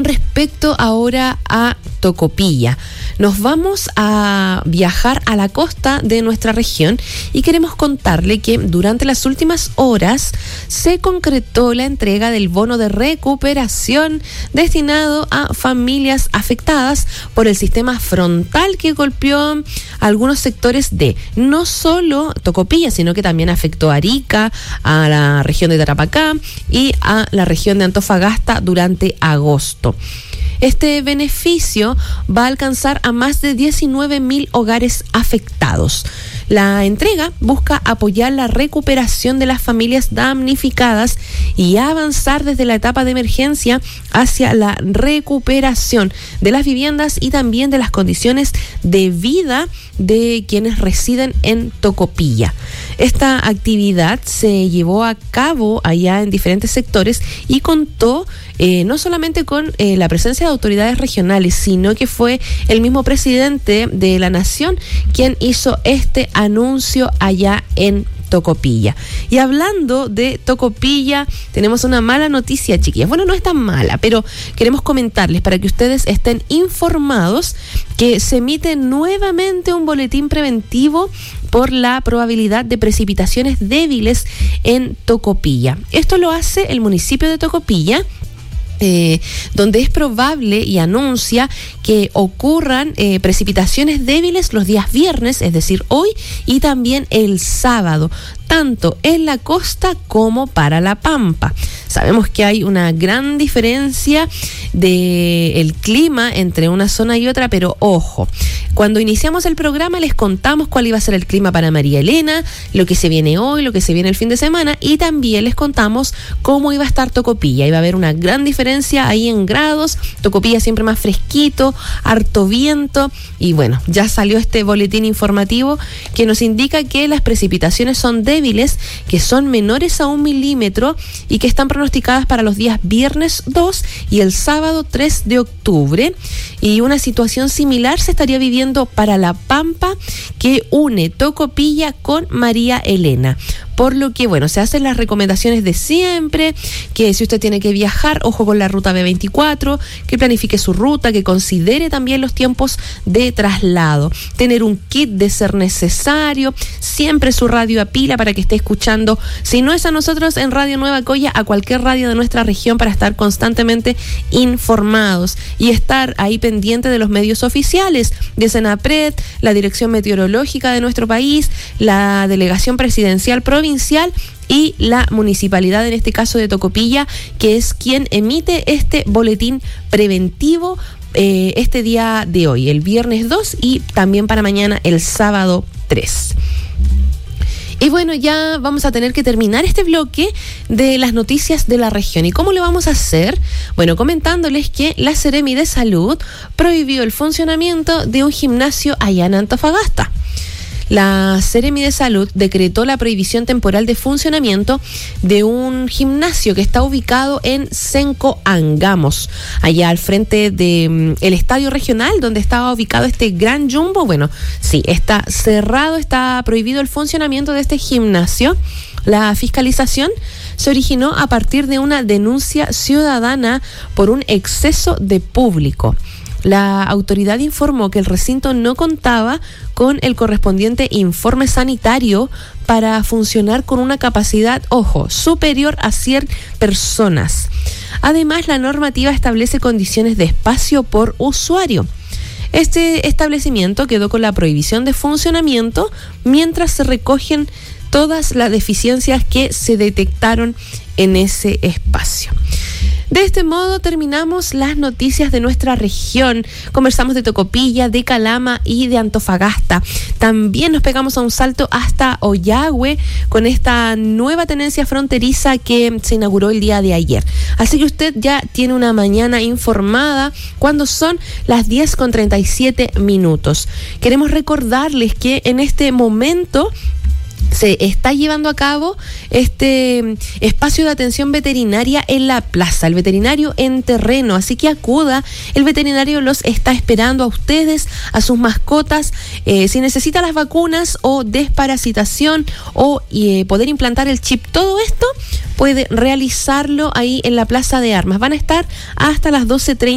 respecto ahora a Tocopilla. Nos vamos a viajar a la costa de nuestra región y queremos contarle que durante las últimas horas se concretó la entrega del bono de recuperación destinado a familias afectadas por el sistema frontal que golpeó algunos sectores de no solo Tocopilla, sino que también afectó a Arica, a la región de Tarapacá y a la región de Antofagasta durante agosto. Este beneficio va a alcanzar a más de 19.000 hogares afectados. La entrega busca apoyar la recuperación de las familias damnificadas y avanzar desde la etapa de emergencia hacia la recuperación de las viviendas y también de las condiciones de vida de quienes residen en Tocopilla. Esta actividad se llevó a cabo allá en diferentes sectores y contó no solamente con la presencia de autoridades regionales, sino que fue el mismo presidente de la Nación quien hizo este anuncio allá en Tocopilla. Y hablando de Tocopilla, tenemos una mala noticia, chiquillas. Bueno, no es tan mala, pero queremos comentarles para que ustedes estén informados que se emite nuevamente un boletín preventivo por la probabilidad de precipitaciones débiles en Tocopilla. Esto lo hace el municipio de Tocopilla, donde es probable y anuncia que ocurran precipitaciones débiles los días viernes, es decir, hoy y también el sábado, tanto en la costa como para la Pampa. Sabemos que hay una gran diferencia del clima entre una zona y otra, pero ojo, cuando iniciamos el programa les contamos cuál iba a ser el clima para María Elena, lo que se viene hoy, lo que se viene el fin de semana, y también les contamos cómo iba a estar Tocopilla. Iba a haber una gran diferencia ahí en grados, Tocopilla siempre más fresquito, harto viento, y bueno, ya salió este boletín informativo que nos indica que las precipitaciones son débiles, que son menores a 1 milímetro y que están pronosticadas para los días viernes 2 y el sábado 3 de octubre. Y una situación similar se estaría viviendo para la Pampa, que une Tocopilla con María Elena. Por lo que, bueno, se hacen las recomendaciones de siempre, que si usted tiene que viajar, ojo con la ruta B24, que planifique su ruta, que considere también los tiempos de traslado. Tener un kit de ser necesario, siempre su radio a pila para que esté escuchando, si no es a nosotros en Radio Nueva Coya, a cualquier radio de nuestra región para estar constantemente informados y estar ahí pendiente de los medios oficiales de Senapred, la Dirección Meteorológica de nuestro país, la Delegación Presidencial Provincial y la municipalidad, en este caso de Tocopilla, que es quien emite este boletín preventivo este día de hoy, el viernes 2 y también para mañana, el sábado 3. Y bueno, ya vamos a tener que terminar este bloque de las noticias de la región. ¿Y cómo lo vamos a hacer? Bueno, comentándoles que la Seremi de Salud prohibió el funcionamiento de un gimnasio allá en Antofagasta. La Seremi de Salud decretó la prohibición temporal de funcionamiento de un gimnasio que está ubicado en Senco Angamos, allá al frente del estadio regional donde estaba ubicado este Gran Jumbo. Bueno, sí, está cerrado, está prohibido el funcionamiento de este gimnasio. La fiscalización se originó a partir de una denuncia ciudadana por un exceso de público. La autoridad informó que el recinto no contaba con el correspondiente informe sanitario para funcionar con una capacidad, ojo, superior a 100 personas. Además, la normativa establece condiciones de espacio por usuario. Este establecimiento quedó con la prohibición de funcionamiento mientras se recogen todas las deficiencias que se detectaron en ese espacio. De este modo terminamos las noticias de nuestra región. Conversamos de Tocopilla, de Calama y de Antofagasta. También nos pegamos a un salto hasta Ollagüe con esta nueva tenencia fronteriza que se inauguró el día de ayer. Así que usted ya tiene una mañana informada cuando son las 10:37. Queremos recordarles que en este momento se está llevando a cabo este espacio de atención veterinaria en la plaza, el veterinario en terreno, así que acuda, el veterinario los está esperando a ustedes, a sus mascotas. Si necesita las vacunas o desparasitación o poder implantar el chip, todo esto puede realizarlo ahí en la Plaza de Armas. Van a estar hasta las 12:30